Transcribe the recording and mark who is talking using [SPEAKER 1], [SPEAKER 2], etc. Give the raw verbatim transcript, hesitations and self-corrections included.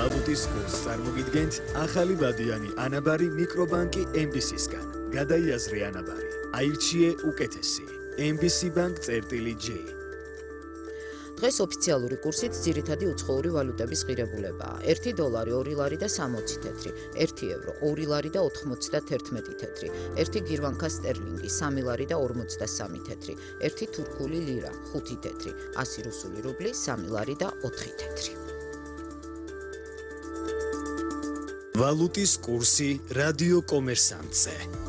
[SPEAKER 1] ვალუტის კურსს წარმოგიდგენთ ახალი ბადიანი ანაბარი მიკრობანკი ემ ბი სისგან. გადაიაზრე ანაბარი. აირჩიე უკეთესი. ემ ბი სი ბანკ წერტილი ჯი.
[SPEAKER 2] დღეს ოფიციალური კურსით ძირითადი უცხოური ვალუტების ღირებულებაა. ერთი დოლარი, ორი ლარი და სამოცი თეთრი, ერთი ევრო, ორი ლარი და ოთხმოცი და თერთმეტი თეთრი, ერთი გირვანკა სტერლინგი, სამი ლარი და ორმოცი და სამი თეთრი, ერთი თურქული ლირა, ხუთი თეთრი, ასი რუსული რუბლი, სამი ლარი და ოთხი თეთრი.
[SPEAKER 1] ვალუტის კურსი რადიო კომერსანტზე.